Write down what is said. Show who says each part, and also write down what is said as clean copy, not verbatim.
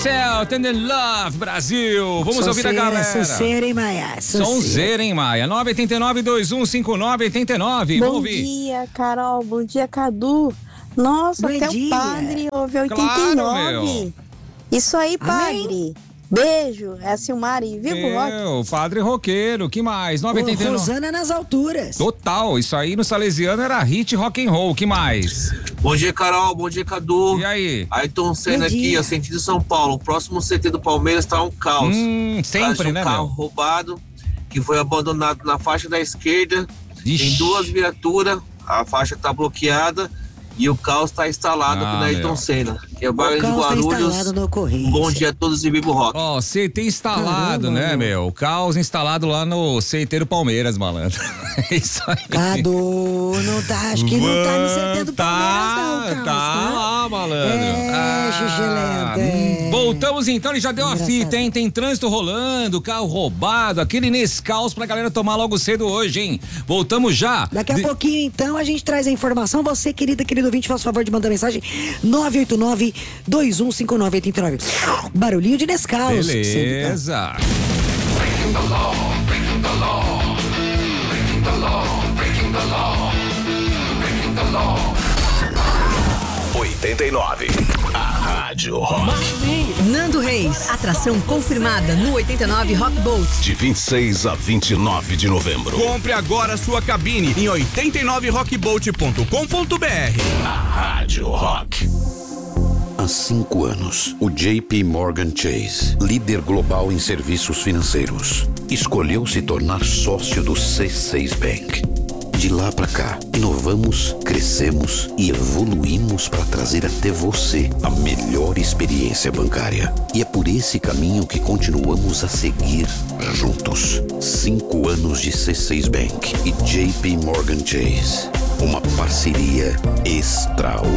Speaker 1: Cell, Tender Love, Brasil. Vamos ouvir a galera.
Speaker 2: Sonzeira, hein, Maia?
Speaker 1: Sonzeira, hein, Maia? 989-2159-89.
Speaker 3: Bom dia, Carol. Bom dia, Cadu. Nossa,
Speaker 2: Bom
Speaker 3: até
Speaker 2: dia.
Speaker 3: o padre ouve 89.
Speaker 1: Claro,
Speaker 3: Isso aí, padre.
Speaker 2: Amém.
Speaker 3: Beijo. É a Silmari. Viva o rock.
Speaker 1: Meu, padre roqueiro, que mais? 989.
Speaker 2: Rosana nas alturas.
Speaker 1: Total, isso aí no Salesiano era hit rock and roll, que mais?
Speaker 4: Bom dia, Carol. Bom dia, Cadu.
Speaker 1: E aí?
Speaker 4: Ayrton Senna
Speaker 2: Bom
Speaker 4: aqui,
Speaker 2: dia.
Speaker 4: a sentido São Paulo. O próximo CT do Palmeiras tá um caos.
Speaker 1: Sempre, né,
Speaker 4: Um carro
Speaker 1: meu?
Speaker 4: roubado que foi abandonado na faixa da esquerda.
Speaker 1: Ixi.
Speaker 4: Tem duas viaturas, a faixa tá bloqueada e o caos tá instalado aqui na Ayrton
Speaker 1: meu.
Speaker 4: Senna, que é o
Speaker 2: O
Speaker 4: bairro de
Speaker 2: caos tá
Speaker 4: Guarulhos.
Speaker 2: instalado no Correio.
Speaker 4: Bom dia a todos e viva o rock.
Speaker 1: Ó, CT instalado,
Speaker 2: Caramba,
Speaker 1: né,
Speaker 2: meu.
Speaker 1: meu? Caos instalado lá no CT do Palmeiras, malandro. É isso aí.
Speaker 2: Cadu, não tá, acho que não tá no CT do Palmeiras, não, Carlos.
Speaker 1: Tá lá, malandro.
Speaker 2: Xixelento, é.
Speaker 1: Voltamos então, ele já deu a
Speaker 2: Engraçado.
Speaker 1: fita, hein? Tem trânsito rolando, carro roubado, aquele Nescaus pra galera tomar logo cedo hoje, hein? Voltamos já.
Speaker 2: Daqui a pouquinho, então, a gente traz a informação. Você, querido ouvinte, faz o favor de mandar mensagem 989-2159-89. Barulhinho de Nescau.
Speaker 1: Beleza.
Speaker 5: 89. A Rádio Rock.
Speaker 6: Nando Reis, atração confirmada no 89 Rock Boat.
Speaker 5: De 26 a 29 de novembro.
Speaker 7: Compre agora sua cabine em 89rockboat.com.br.
Speaker 5: A Rádio Rock.
Speaker 8: Há 5 anos, o JP Morgan Chase, líder global em serviços financeiros, escolheu se tornar sócio do C6 Bank. De lá para cá, inovamos, crescemos e evoluímos para trazer até você a melhor experiência bancária. E é por esse caminho que continuamos a seguir juntos. 5 anos de C6 Bank e JP Morgan Chase. Uma parceria extraordinária.